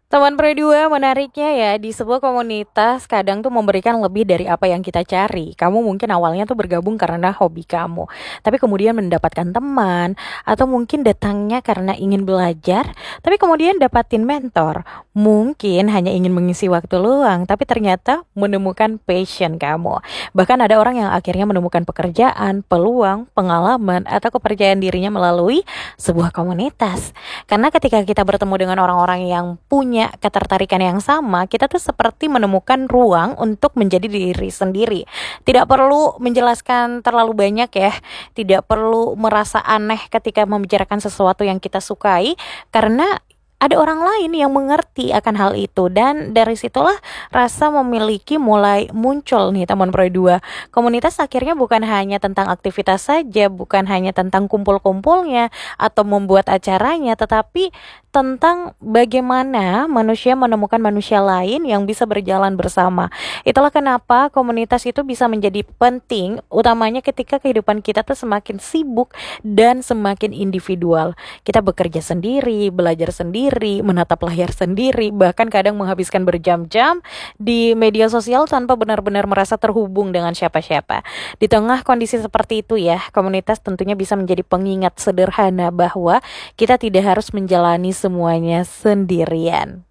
Teman Pro 2 menariknya ya, di sebuah komunitas kadang tuh memberikan lebih dari apa yang kita cari. Kamu mungkin awalnya tuh bergabung karena hobi kamu, tapi kemudian mendapatkan teman, atau mungkin datangnya karena ingin belajar, tapi kemudian dapatin mentor. Mungkin hanya ingin mengisi waktu luang, tapi ternyata menemukan passion kamu. Bahkan ada orang yang akhirnya menemukan pekerjaan, peluang, pengalaman, atau kepercayaan dirinya melalui sebuah komunitas. Karena ketika kita bertemu dengan orang-orang yang punya ketertarikan yang sama, kita tuh seperti menemukan ruang untuk menjadi diri sendiri. Tidak perlu menjelaskan terlalu banyak ya, tidak perlu merasa aneh ketika membicarakan sesuatu yang kita sukai, karena ada orang lain yang mengerti akan hal itu. Dan dari situlah rasa memiliki mulai muncul nih teman Pro 2. Komunitas akhirnya bukan hanya tentang aktivitas saja, bukan hanya tentang kumpul-kumpulnya atau membuat acaranya, tetapi tentang bagaimana manusia menemukan manusia lain yang bisa berjalan bersama. Itulah kenapa komunitas itu bisa menjadi penting, utamanya ketika kehidupan kita tuh semakin sibuk dan semakin individual. Kita bekerja sendiri, belajar sendiri, menatap layar sendiri, bahkan kadang menghabiskan berjam-jam di media sosial tanpa benar-benar merasa terhubung dengan siapa-siapa. Di tengah kondisi seperti itu ya, komunitas tentunya bisa menjadi pengingat sederhana bahwa kita tidak harus menjalani semuanya sendirian.